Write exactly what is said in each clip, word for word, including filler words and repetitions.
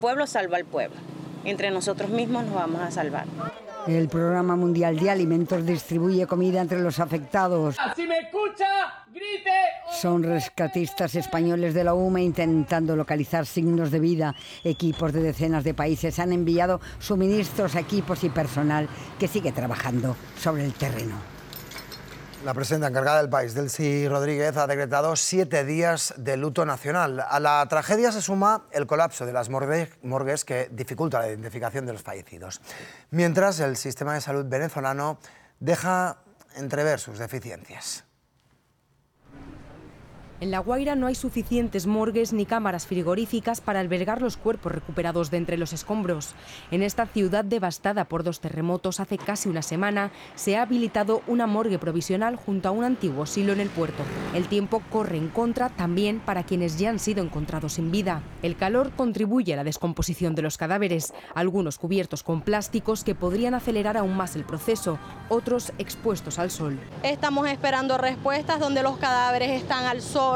pueblo salva al pueblo. Entre nosotros mismos nos vamos a salvar. El Programa Mundial de Alimentos distribuye comida entre los afectados. Si me escucha, grite. Son rescatistas españoles de la U M A intentando localizar signos de vida. Equipos de decenas de países han enviado suministros a equipos y personal que sigue trabajando sobre el terreno. La presidenta encargada del país, Delcy Rodríguez, ha decretado siete días de luto nacional. A la tragedia se suma el colapso de las morgues que dificulta la identificación de los fallecidos. Mientras, el sistema de salud venezolano deja entrever sus deficiencias. En La Guaira no hay suficientes morgues ni cámaras frigoríficas para albergar los cuerpos recuperados de entre los escombros. En esta ciudad devastada por dos terremotos hace casi una semana se ha habilitado una morgue provisional junto a un antiguo silo en el puerto. El tiempo corre en contra también para quienes ya han sido encontrados sin vida. El calor contribuye a la descomposición de los cadáveres, algunos cubiertos con plásticos que podrían acelerar aún más el proceso, otros expuestos al sol. Estamos esperando respuestas donde los cadáveres están al sol.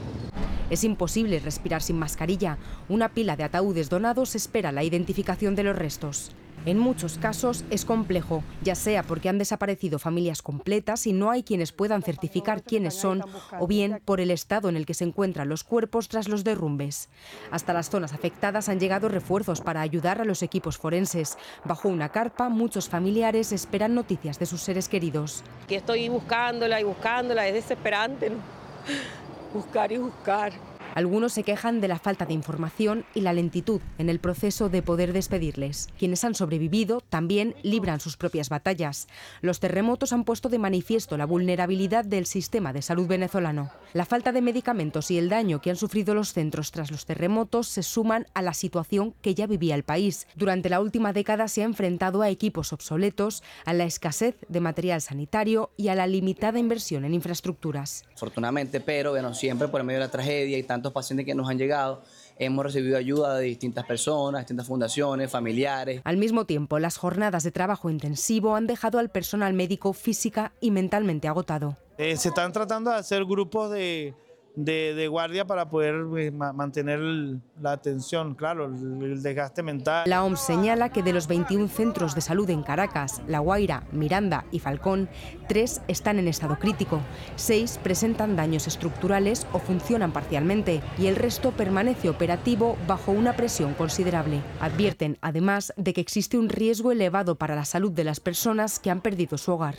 Es imposible respirar sin mascarilla. Una pila de ataúdes donados espera la identificación de los restos. En muchos casos es complejo, ya sea porque han desaparecido familias completas y no hay quienes puedan certificar quiénes son, o bien por el estado en el que se encuentran los cuerpos tras los derrumbes. Hasta las zonas afectadas han llegado refuerzos para ayudar a los equipos forenses. Bajo una carpa, muchos familiares esperan noticias de sus seres queridos. Aquí estoy buscándola y buscándola, es desesperante, ¿no? Buscar y buscar. Algunos se quejan de la falta de información y la lentitud en el proceso de poder despedirles. Quienes han sobrevivido también libran sus propias batallas. Los terremotos han puesto de manifiesto la vulnerabilidad del sistema de salud venezolano. La falta de medicamentos y el daño que han sufrido los centros tras los terremotos se suman a la situación que ya vivía el país. Durante la última década se ha enfrentado a equipos obsoletos, a la escasez de material sanitario y a la limitada inversión en infraestructuras. Afortunadamente, pero bueno, siempre por medio de la tragedia y tanto pacientes que nos han llegado, hemos recibido ayuda de distintas personas, distintas fundaciones, familiares. Al mismo tiempo, las jornadas de trabajo intensivo han dejado al personal médico física y mentalmente agotado. Eh, se están tratando de hacer grupos de, de, de guardia para poder eh, mantener la atención, claro, el, el desgaste mental. La O M S señala que de los veintiún centros de salud en Caracas, La Guaira, Miranda y Falcón, tres están en estado crítico, seis presentan daños estructurales o funcionan parcialmente y el resto permanece operativo bajo una presión considerable. Advierten, además, de que existe un riesgo elevado para la salud de las personas que han perdido su hogar.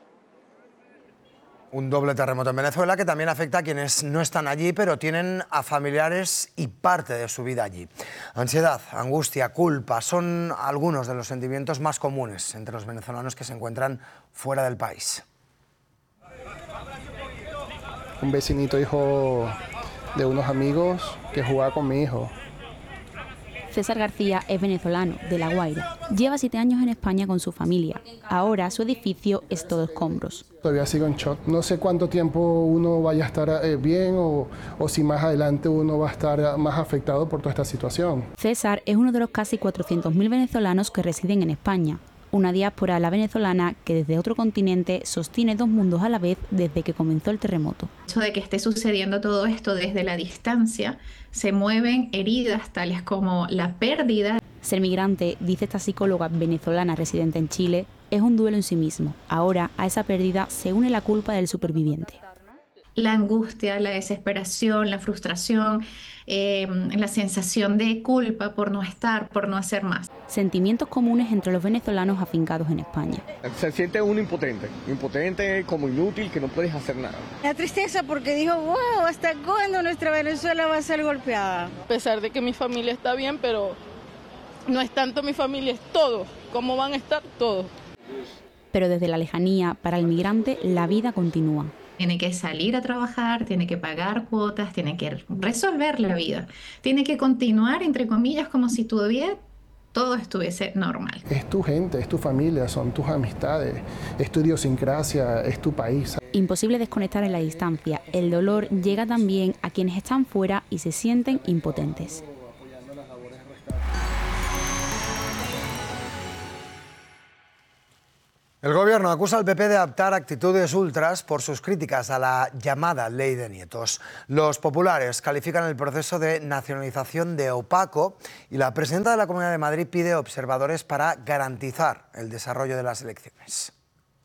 Un doble terremoto en Venezuela que también afecta a quienes no están allí, pero tienen a familiares y parte de su vida allí. Ansiedad, angustia, culpa son algunos de los sentimientos más comunes entre los venezolanos que se encuentran fuera del país. Un vecinito hijo de unos amigos que jugaba con mi hijo. César García es venezolano, de La Guaira. Lleva siete años en España con su familia. Ahora su edificio es todo escombros. Todavía sigo en shock. No sé cuánto tiempo uno vaya a estar eh, bien o, o si más adelante uno va a estar más afectado por toda esta situación. César es uno de los casi cuatrocientos mil venezolanos que residen en España. Una diáspora a la venezolana que desde otro continente sostiene dos mundos a la vez desde que comenzó el terremoto. El hecho de que esté sucediendo todo esto desde la distancia, se mueven heridas tales como la pérdida. Ser migrante, dice esta psicóloga venezolana residente en Chile, es un duelo en sí mismo. Ahora a esa pérdida se une la culpa del superviviente. La angustia, la desesperación, la frustración, eh, la sensación de culpa por no estar, por no hacer más. Sentimientos comunes entre los venezolanos afincados en España. Se siente uno impotente, impotente como inútil, que no puedes hacer nada. La tristeza porque dijo, wow, ¿hasta cuándo nuestra Venezuela va a ser golpeada? A pesar de que mi familia está bien, pero no es tanto mi familia, es todo. ¿Cómo van a estar todos? Pero desde la lejanía, para el migrante, la vida continúa. Tiene que salir a trabajar, tiene que pagar cuotas, tiene que resolver la vida. Tiene que continuar, entre comillas, como si todavía todo estuviese normal. Es tu gente, es tu familia, son tus amistades, es tu idiosincrasia, es tu país. Imposible desconectar en la distancia. El dolor llega también a quienes están fuera y se sienten impotentes. El Gobierno acusa al P P de adoptar actitudes ultras por sus críticas a la llamada Ley de Nietos. Los populares califican el proceso de nacionalización de opaco y la presidenta de la Comunidad de Madrid pide observadores para garantizar el desarrollo de las elecciones.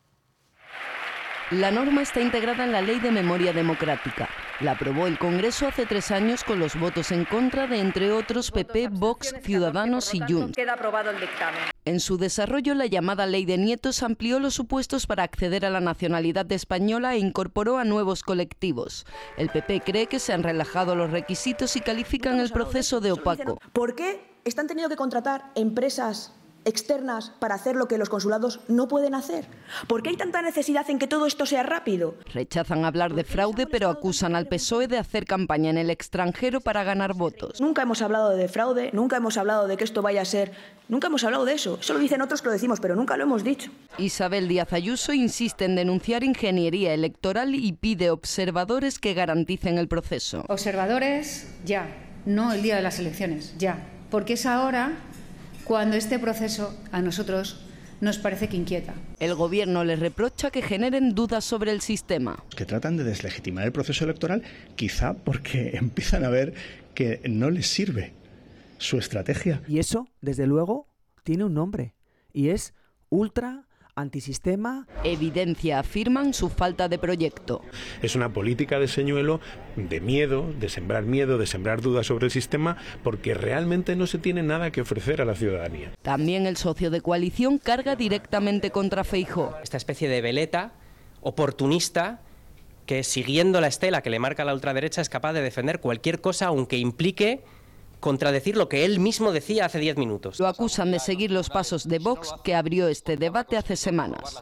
La norma está integrada en la Ley de Memoria Democrática. La aprobó el Congreso hace tres años con los votos en contra de, entre otros, P P, Vox, Ciudadanos y Junts. Queda aprobado el dictamen. En su desarrollo, la llamada Ley de Nietos amplió los supuestos para acceder a la nacionalidad española e incorporó a nuevos colectivos. El P P cree que se han relajado los requisitos y califican el proceso de opaco. ¿Por qué están teniendo que contratar empresas externas para hacer lo que los consulados no pueden hacer? ¿Por qué hay tanta necesidad en que todo esto sea rápido? Rechazan hablar de fraude, pero acusan al P S O E de hacer campaña en el extranjero para ganar votos. Nunca hemos hablado de fraude, nunca hemos hablado de que esto vaya a ser... Nunca hemos hablado de eso. Eso lo dicen otros que lo decimos, pero nunca lo hemos dicho. Isabel Díaz Ayuso insiste en denunciar ingeniería electoral y pide observadores que garanticen el proceso. Observadores ya, no el día de las elecciones, ya. Porque es ahora cuando este proceso a nosotros nos parece que inquieta. El Gobierno les reprocha que generen dudas sobre el sistema. Que tratan de deslegitimar el proceso electoral, quizá porque empiezan a ver que no les sirve su estrategia. Y eso, desde luego, tiene un nombre, y es ultra antisistema. Evidencia, afirman, su falta de proyecto. Es una política de señuelo, de miedo, de sembrar miedo, de sembrar dudas sobre el sistema, porque realmente no se tiene nada que ofrecer a la ciudadanía. También el socio de coalición carga directamente contra Feijóo. Esta especie de veleta oportunista que, siguiendo la estela que le marca la ultraderecha, es capaz de defender cualquier cosa, aunque implique contradecir lo que él mismo decía hace diez minutos. Lo acusan de seguir los pasos de Vox, que abrió este debate hace semanas.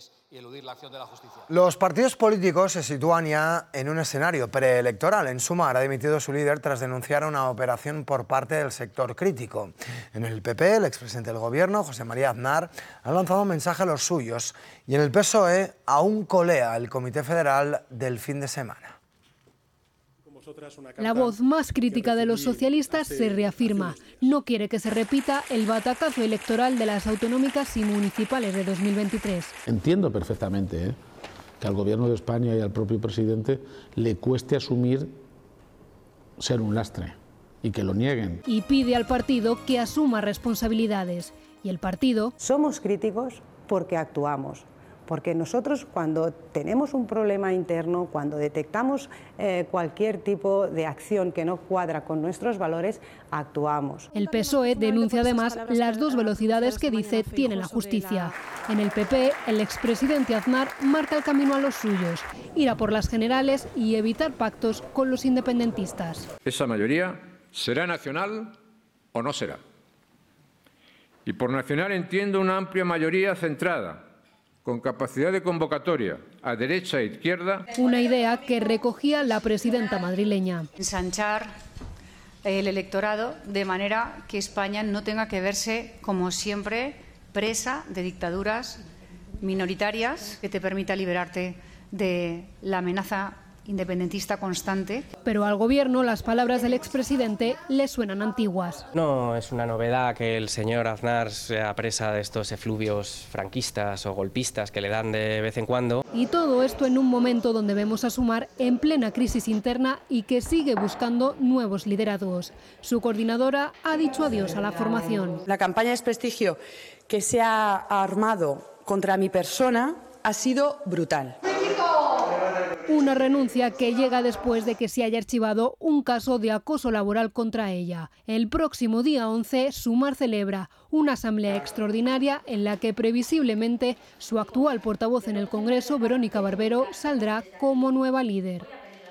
Los partidos políticos se sitúan ya en un escenario preelectoral. En Sumar ha dimitido su líder tras denunciar una operación por parte del sector crítico. En el P P, el expresidente del Gobierno, José María Aznar, ha lanzado un mensaje a los suyos, y en el P S O E aún colea el Comité Federal del fin de semana. La voz más crítica de los socialistas se reafirma. No quiere que se repita el batacazo electoral de las autonómicas y municipales de dos mil veintitrés. Entiendo perfectamente ¿eh? que al Gobierno de España y al propio presidente le cueste asumir ser un lastre y que lo nieguen. Y pide al partido que asuma responsabilidades. Y el partido... Somos críticos porque actuamos. Porque nosotros, cuando tenemos un problema interno, cuando detectamos eh, cualquier tipo de acción que no cuadra con nuestros valores, actuamos. El P S O E denuncia además las dos velocidades que dice tiene la justicia. En el P P, el expresidente Aznar marca el camino a los suyos, ir a por las generales y evitar pactos con los independentistas. Esa mayoría será nacional o no será. Y por nacional entiendo una amplia mayoría centrada, con capacidad de convocatoria a derecha e izquierda. Una idea que recogía la presidenta madrileña. Ensanchar el electorado de manera que España no tenga que verse, como siempre, presa de dictaduras minoritarias, que te permita liberarte de la amenaza independentista constante. Pero al Gobierno las palabras del expresidente le suenan antiguas. No es una novedad que el señor Aznar sea presa de estos efluvios franquistas o golpistas que le dan de vez en cuando. Y todo esto en un momento donde vemos a Sumar en plena crisis interna y que sigue buscando nuevos liderazgos. Su coordinadora ha dicho adiós a la formación. La campaña de desprestigio que se ha armado contra mi persona ha sido brutal. Una renuncia que llega después de que se haya archivado un caso de acoso laboral contra ella. El próximo día once, Sumar celebra una asamblea extraordinaria en la que previsiblemente su actual portavoz en el Congreso, Verónica Barbero, saldrá como nueva líder.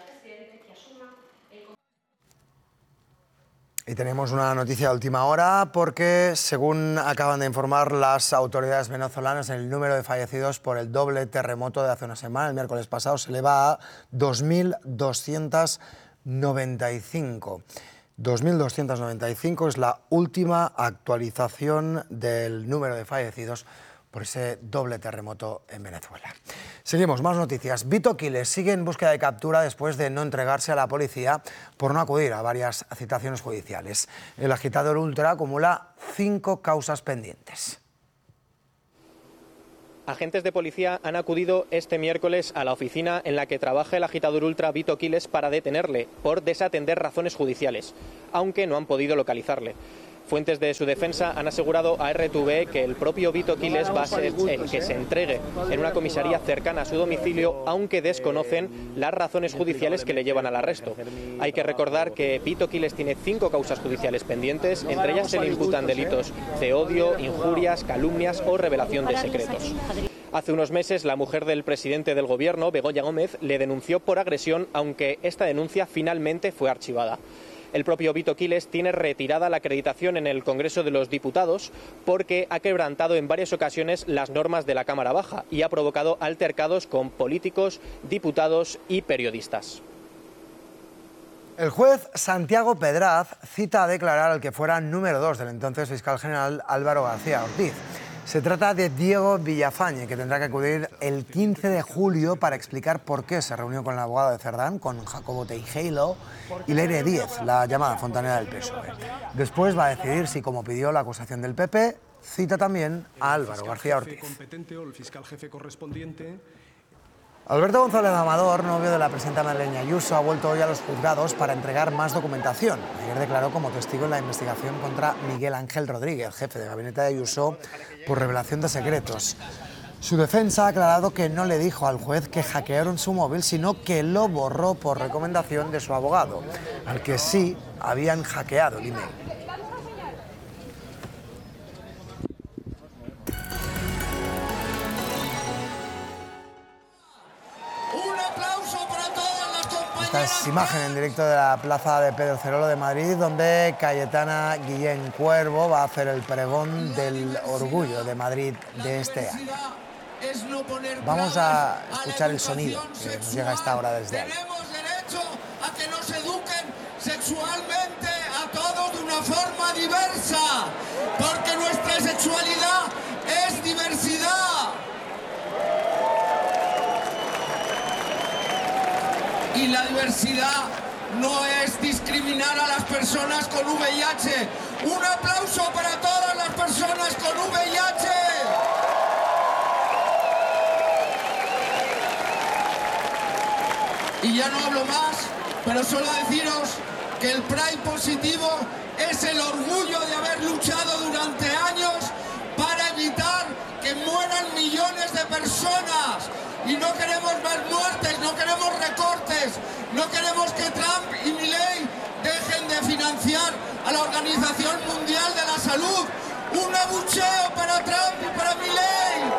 Y tenemos una noticia de última hora porque, según acaban de informar las autoridades venezolanas, el número de fallecidos por el doble terremoto de hace una semana, el miércoles pasado, se eleva a dos mil doscientos noventa y cinco. dos mil doscientos noventa y cinco es la última actualización del número de fallecidos por ese doble terremoto en Venezuela. Seguimos, más noticias. Vito Quiles sigue en búsqueda de captura después de no entregarse a la policía por no acudir a varias citaciones judiciales. El agitador ultra acumula cinco causas pendientes. Agentes de policía han acudido este miércoles a la oficina en la que trabaja el agitador ultra Vito Quiles para detenerle por desatender razones judiciales, aunque no han podido localizarle. Fuentes de su defensa han asegurado a R T V que el propio Vito Quiles va a ser el que se entregue en una comisaría cercana a su domicilio, aunque desconocen las razones judiciales que le llevan al arresto. Hay que recordar que Vito Quiles tiene cinco causas judiciales pendientes, entre ellas se le imputan delitos de odio, injurias, calumnias o revelación de secretos. Hace unos meses, la mujer del presidente del gobierno, Begoña Gómez, le denunció por agresión, aunque esta denuncia finalmente fue archivada. El propio Vito Quiles tiene retirada la acreditación en el Congreso de los Diputados porque ha quebrantado en varias ocasiones las normas de la Cámara Baja y ha provocado altercados con políticos, diputados y periodistas. El juez Santiago Pedraz cita a declarar al que fuera número dos del entonces fiscal general Álvaro García Ortiz. Se trata de Diego Villafañe, que tendrá que acudir el quince de julio para explicar por qué se reunió con el abogado de Cerdán, con Jacobo Teijeiro y Leire Díez, la llamada fontanera del P S O E. Después va a decidir si, como pidió la acusación del P P, cita también a Álvaro García Ortiz. Alberto González Amador, novio de la presidenta Madrileña Ayuso, ha vuelto hoy a los juzgados para entregar más documentación. Ayer declaró como testigo en la investigación contra Miguel Ángel Rodríguez, jefe de gabinete de Ayuso, por revelación de secretos. Su defensa ha aclarado que no le dijo al juez que hackearon su móvil, sino que lo borró por recomendación de su abogado, al que sí habían hackeado el email. Esta es imagen en directo de la plaza de Pedro Cerolo de Madrid, donde Cayetana Guillén Cuervo va a hacer el pregón del orgullo de Madrid de este año. Vamos a escuchar el sonido que nos llega a esta hora desde ahí. Tenemos derecho a que nos eduquen sexualmente a todos de una forma diversa, porque nuestra sexualidad es diversidad. Y la diversidad no es discriminar a las personas con V I H. Un aplauso para todas las personas con V I H. Y ya no hablo más, pero solo deciros que el Pride positivo es el orgullo de haber luchado durante años para evitar que mueran millones de personas. Y no queremos más muertes, no queremos recortes, no queremos que Trump y Milei dejen de financiar a la Organización Mundial de la Salud. Un abucheo para Trump y para Milei.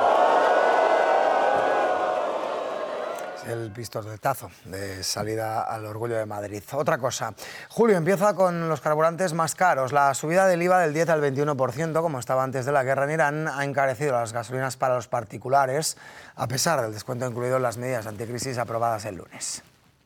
El pistoletazo de salida al orgullo de Madrid. Otra cosa, julio empieza con los carburantes más caros. La subida del I V A del diez al veintiuno por ciento, como estaba antes de la guerra en Irán, ha encarecido las gasolinas para los particulares, a pesar del descuento incluido en las medidas anticrisis aprobadas el lunes.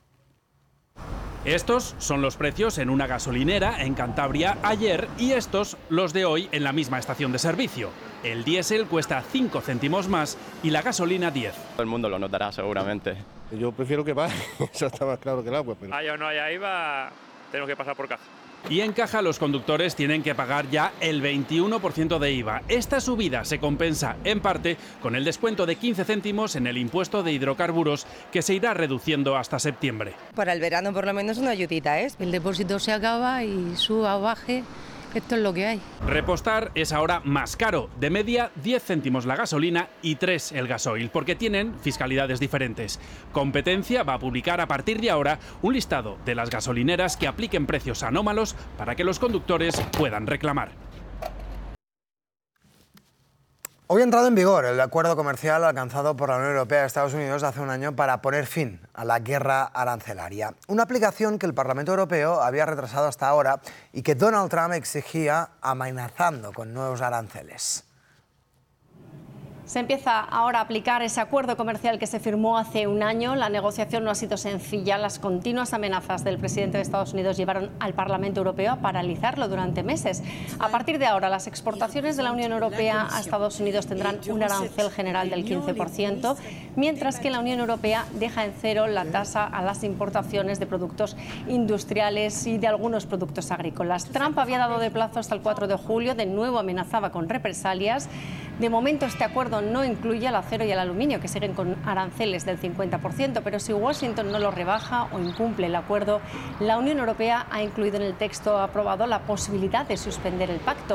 Estos son los precios en una gasolinera en Cantabria ayer y estos los de hoy en la misma estación de servicio. El diésel cuesta cinco céntimos más y la gasolina diez. Todo el mundo lo notará seguramente. Yo prefiero que baje, eso está más claro que el agua. Pero... Haya o no haya I V A, tenemos que pasar por caja. Y en caja los conductores tienen que pagar ya el veintiuno por ciento de I V A. Esta subida se compensa en parte con el descuento de quince céntimos en el impuesto de hidrocarburos que se irá reduciendo hasta septiembre. Para el verano por lo menos una ayudita, ¿eh? El depósito se acaba y suba o baje. Esto es lo que hay. Repostar es ahora más caro, de media diez céntimos la gasolina y tres el gasoil, porque tienen fiscalidades diferentes. Competencia va a publicar a partir de ahora un listado de las gasolineras que apliquen precios anómalos para que los conductores puedan reclamar. Hoy ha entrado en vigor el acuerdo comercial alcanzado por la Unión Europea y Estados Unidos hace un año para poner fin a la guerra arancelaria. Una aplicación que el Parlamento Europeo había retrasado hasta ahora y que Donald Trump exigía amenazando con nuevos aranceles. Se empieza ahora a aplicar ese acuerdo comercial que se firmó hace un año. La negociación no ha sido sencilla. Las continuas amenazas del presidente de Estados Unidos llevaron al Parlamento Europeo a paralizarlo durante meses. A partir de ahora, las exportaciones de la Unión Europea a Estados Unidos tendrán un arancel general del quince por ciento, mientras que la Unión Europea deja en cero la tasa a las importaciones de productos industriales y de algunos productos agrícolas. Trump había dado de plazo hasta el cuatro de julio, de nuevo amenazaba con represalias. De momento, este acuerdo no incluye al acero y al aluminio, que siguen con aranceles del cincuenta por ciento, pero si Washington no lo rebaja o incumple el acuerdo, la Unión Europea ha incluido en el texto aprobado la posibilidad de suspender el pacto.